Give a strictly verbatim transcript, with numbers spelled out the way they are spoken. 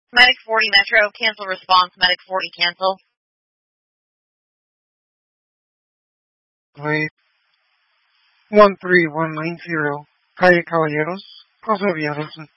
Medic forty Metro, cancel response. Medic forty, cancel. Wait. one three one nine zero, Calle Caballeros, Cosa Villarrosa.